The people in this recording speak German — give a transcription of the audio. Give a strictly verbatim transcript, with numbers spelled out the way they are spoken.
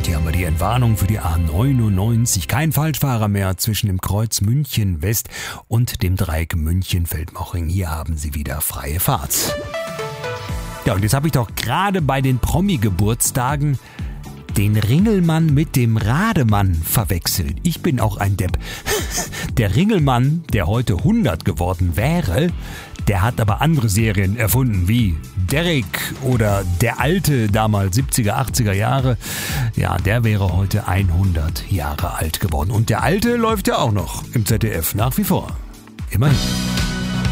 hier haben wir die Entwarnung für die A neunundneunzig. Kein Falschfahrer mehr zwischen dem Kreuz München West und dem Dreieck München-Feldmoching. Hier haben Sie wieder freie Fahrt. Ja, und jetzt habe ich doch gerade bei den Promi-Geburtstagen den Ringelmann mit dem Rademann verwechselt. Ich bin auch ein Depp. Der Ringelmann, der heute hundert geworden wäre, der hat aber andere Serien erfunden, wie Derrick oder Der Alte, damals siebziger, achtziger Jahre. Ja, der wäre heute hundert Jahre alt geworden. Und Der Alte läuft ja auch noch im Z D F, nach wie vor. Immerhin.